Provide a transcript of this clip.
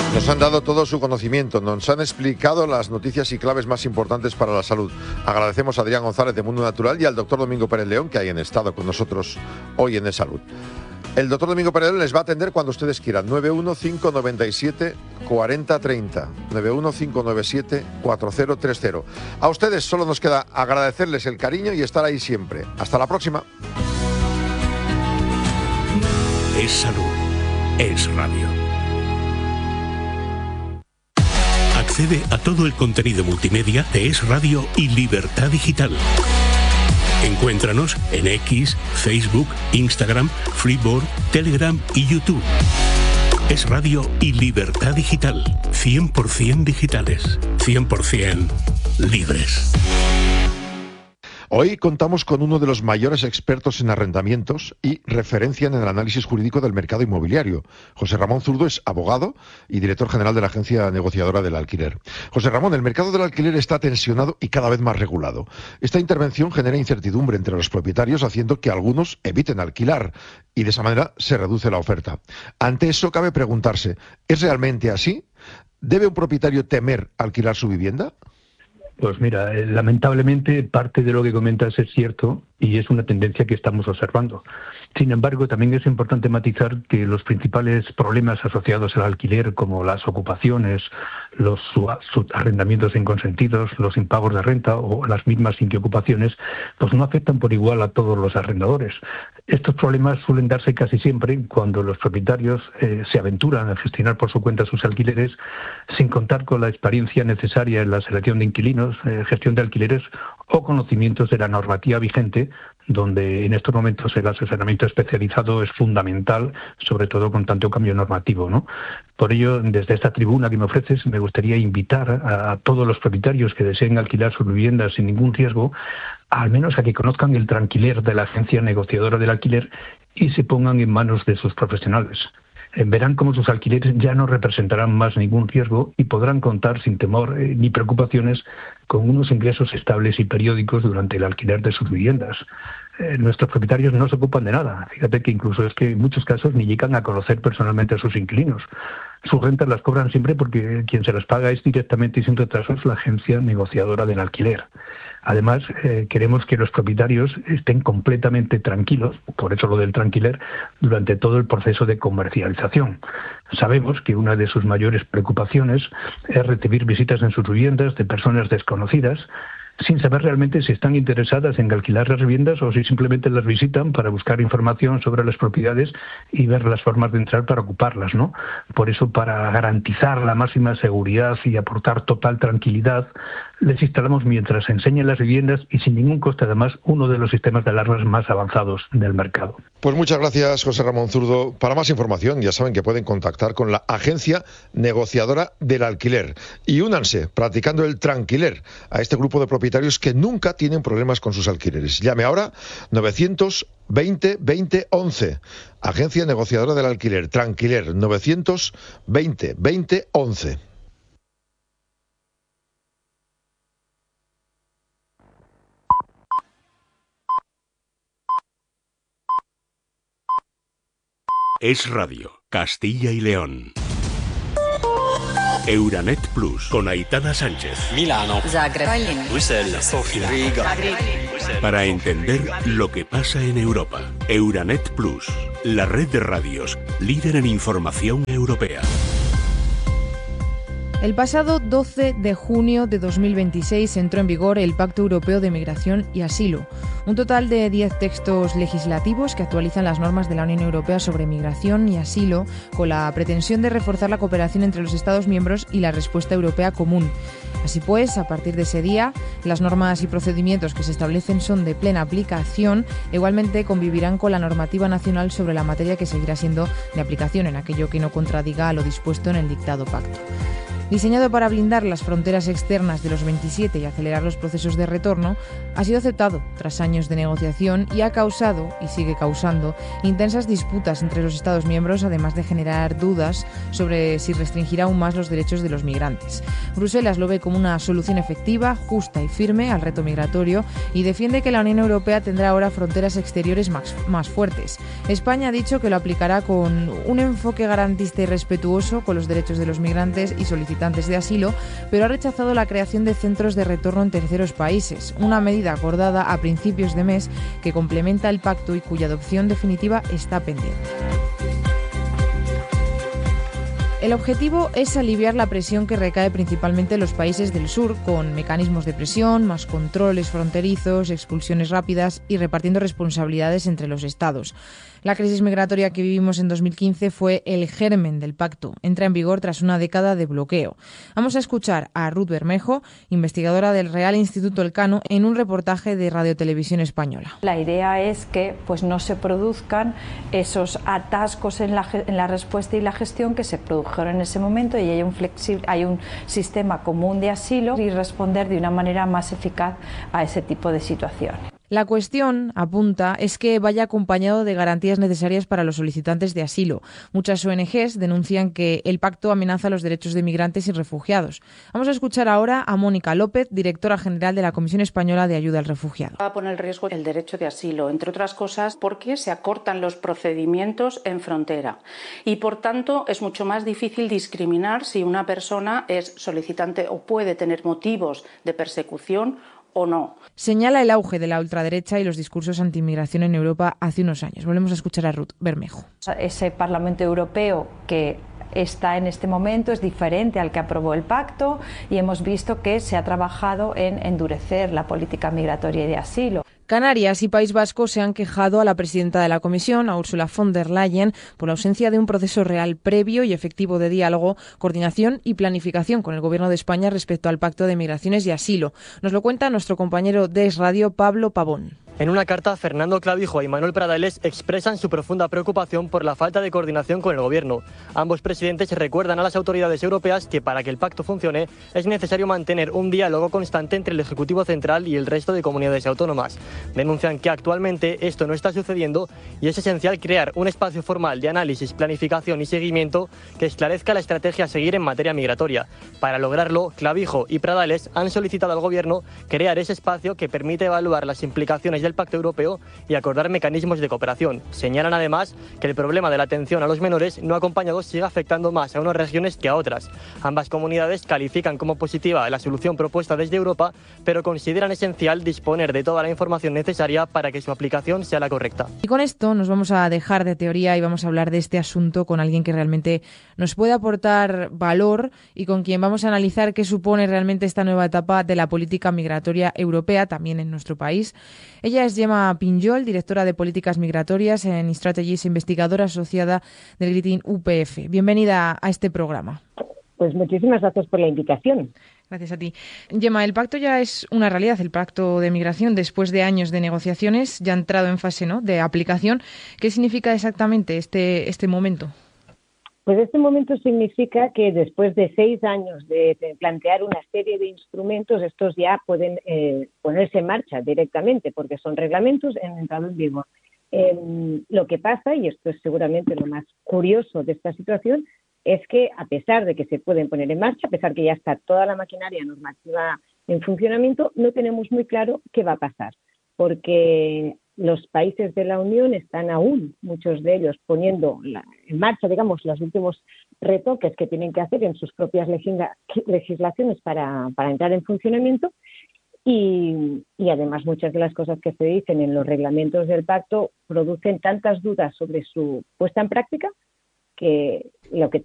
Nos han dado todo su conocimiento, nos han explicado las noticias y claves más importantes para la salud. Agradecemos a Adrián González de Mundo Natural y al doctor Domingo Pérez León, que hayan estado con nosotros hoy en De Salud. El doctor Domingo Pérez León les va a atender cuando ustedes quieran. 91597 4030. 91597 4030. A ustedes solo nos queda agradecerles el cariño y estar ahí siempre. Hasta la próxima. Es salud. Es radio. Accede a todo el contenido multimedia de Es Radio y Libertad Digital. Encuéntranos en X, Facebook, Instagram, Freeboard, Telegram y YouTube. Es Radio y Libertad Digital. 100% digitales. 100% libres. Hoy contamos con uno de los mayores expertos en arrendamientos y referencia en el análisis jurídico del mercado inmobiliario. José Ramón Zurdo es abogado y director general de la Agencia Negociadora del Alquiler. José Ramón, el mercado del alquiler está tensionado y cada vez más regulado. Esta intervención genera incertidumbre entre los propietarios, haciendo que algunos eviten alquilar y de esa manera se reduce la oferta. Ante eso cabe preguntarse, ¿es realmente así? ¿Debe un propietario temer alquilar su vivienda? Pues mira, lamentablemente parte de lo que comentas es cierto y es una tendencia que estamos observando. Sin embargo, también es importante matizar que los principales problemas asociados al alquiler, como las ocupaciones, los arrendamientos inconsentidos, los impagos de renta o las mismas inquiocupaciones, pues no afectan por igual a todos los arrendadores. Estos problemas suelen darse casi siempre cuando los propietarios se aventuran a gestionar por su cuenta sus alquileres sin contar con la experiencia necesaria en la selección de inquilinos, gestión de alquileres o conocimientos de la normativa vigente, donde en estos momentos el asesoramiento especializado es fundamental, sobre todo con tanto cambio normativo, ¿no? Por ello, desde esta tribuna que me ofreces, me gustaría invitar a todos los propietarios que deseen alquilar sus viviendas sin ningún riesgo, al menos a que conozcan el tranquiler de la Agencia Negociadora del Alquiler y se pongan en manos de sus profesionales. Verán cómo sus alquileres ya no representarán más ningún riesgo y podrán contar sin temor ni preocupaciones con unos ingresos estables y periódicos durante el alquiler de sus viviendas. Nuestros propietarios no se ocupan de nada. Fíjate que incluso es que en muchos casos ni llegan a conocer personalmente a sus inquilinos. Sus rentas las cobran siempre porque quien se las paga es directamente y sin retrasos la Agencia Negociadora del Alquiler. Además, queremos que los propietarios estén completamente tranquilos, por eso lo del tranquiler, durante todo el proceso de comercialización. Sabemos que una de sus mayores preocupaciones es recibir visitas en sus viviendas de personas desconocidas, sin saber realmente si están interesadas en alquilar las viviendas o si simplemente las visitan para buscar información sobre las propiedades y ver las formas de entrar para ocuparlas, ¿no? Por eso, para garantizar la máxima seguridad y aportar total tranquilidad, les instalamos mientras enseñan las viviendas y sin ningún coste además uno de los sistemas de alarmas más avanzados del mercado. Pues muchas gracias, José Ramón Zurdo. Para más información ya saben que pueden contactar con la Agencia Negociadora del Alquiler y únanse practicando el tranquiler a este grupo de propietarios que nunca tienen problemas con sus alquileres. Llame ahora 920 20 11. Agencia Negociadora del Alquiler, Tranquiler, 920 20 11. Es Radio, Castilla y León. Euranet Plus, con Aitana Sánchez. Milano. Zagreb. Bruselas. Sofía. Riga. Para entender lo que pasa en Europa. Euranet Plus, la red de radios, líder en información europea. El pasado 12 de junio de 2026 entró en vigor el Pacto Europeo de Migración y Asilo, un total de 10 textos legislativos que actualizan las normas de la Unión Europea sobre migración y asilo con la pretensión de reforzar la cooperación entre los Estados miembros y la respuesta europea común. Así pues, a partir de ese día, las normas y procedimientos que se establecen son de plena aplicación e igualmente convivirán con la normativa nacional sobre la materia que seguirá siendo de aplicación en aquello que no contradiga a lo dispuesto en el dictado pacto. Diseñado para blindar las fronteras externas de los 27 y acelerar los procesos de retorno, ha sido aceptado tras años de negociación y ha causado, y sigue causando, intensas disputas entre los Estados miembros, además de generar dudas sobre si restringirá aún más los derechos de los migrantes. Bruselas lo ve como una solución efectiva, justa y firme al reto migratorio y defiende que la Unión Europea tendrá ahora fronteras exteriores más fuertes. España ha dicho que lo aplicará con un enfoque garantista y respetuoso con los derechos de los migrantes y solicitantes de asilo, pero ha rechazado la creación de centros de retorno en terceros países, una medida acordada a principios de mes que complementa el pacto y cuya adopción definitiva está pendiente. El objetivo es aliviar la presión que recae principalmente en los países del sur, con mecanismos de presión, más controles fronterizos, expulsiones rápidas y repartiendo responsabilidades entre los Estados. La crisis migratoria que vivimos en 2015 fue el germen del pacto. Entra en vigor tras una década de bloqueo. Vamos a escuchar a Ruth Bermejo, investigadora del Real Instituto Elcano, en un reportaje de Radio Televisión Española. La idea es que no se produzcan esos atascos en la respuesta y la gestión que se produjeron en ese momento y hay un sistema común de asilo y responder de una manera más eficaz a ese tipo de situaciones. La cuestión, apunta, es que vaya acompañado de garantías necesarias para los solicitantes de asilo. Muchas ONGs denuncian que el pacto amenaza los derechos de migrantes y refugiados. Vamos a escuchar ahora a Mónica López, directora general de la Comisión Española de Ayuda al Refugiado. Va a poner en riesgo el derecho de asilo, entre otras cosas porque se acortan los procedimientos en frontera y, por tanto, es mucho más difícil discriminar si una persona es solicitante o puede tener motivos de persecución o no. Señala el auge de la ultraderecha y los discursos anti-inmigración en Europa hace unos años. Volvemos a escuchar a Ruth Bermejo. Ese Parlamento Europeo que está en este momento es diferente al que aprobó el pacto y hemos visto que se ha trabajado en endurecer la política migratoria y de asilo. Canarias y País Vasco se han quejado a la presidenta de la Comisión, a Ursula von der Leyen, por la ausencia de un proceso real previo y efectivo de diálogo, coordinación y planificación con el Gobierno de España respecto al Pacto de Migraciones y Asilo. Nos lo cuenta nuestro compañero de Es Radio, Pablo Pavón. En una carta, Fernando Clavijo y Manuel Pradales expresan su profunda preocupación por la falta de coordinación con el Gobierno. Ambos presidentes recuerdan a las autoridades europeas que para que el pacto funcione es necesario mantener un diálogo constante entre el Ejecutivo Central y el resto de comunidades autónomas. Denuncian que actualmente esto no está sucediendo y es esencial crear un espacio formal de análisis, planificación y seguimiento que esclarezca la estrategia a seguir en materia migratoria. Para lograrlo, Clavijo y Pradales han solicitado al Gobierno crear ese espacio que permite evaluar las implicaciones del Pacto Europeo y acordar mecanismos de cooperación. Señalan además que el problema de la atención a los menores no acompañados sigue afectando más a unas regiones que a otras. Ambas comunidades califican como positiva la solución propuesta desde Europa, pero consideran esencial disponer de toda la información necesaria para que su aplicación sea la correcta. Y con esto nos vamos a dejar de teoría y vamos a hablar de este asunto con alguien que realmente nos puede aportar valor y con quien vamos a analizar qué supone realmente esta nueva etapa de la política migratoria europea, también en nuestro país. Ella es Gemma Pinjol, directora de Políticas Migratorias en Strategies, investigadora asociada del GRITIN UPF. Bienvenida a este programa. Pues muchísimas gracias por la invitación. Gracias a ti. Gemma, el pacto ya es una realidad, el pacto de migración, después de años de negociaciones, ya ha entrado en fase, ¿no?, de aplicación. ¿Qué significa exactamente este momento? Pues este momento significa que después de 6 años de plantear una serie de instrumentos, estos ya pueden ponerse en marcha directamente, porque son reglamentos han entrado en vigor. Lo que pasa, y esto es seguramente lo más curioso de esta situación, es que a pesar de que se pueden poner en marcha, a pesar que ya está toda la maquinaria normativa en funcionamiento, no tenemos muy claro qué va a pasar, porque los países de la Unión están aún, muchos de ellos, poniendo en marcha, digamos, los últimos retoques que tienen que hacer en sus propias legislaciones para entrar en funcionamiento y además muchas de las cosas que se dicen en los reglamentos del pacto producen tantas dudas sobre su puesta en práctica que lo que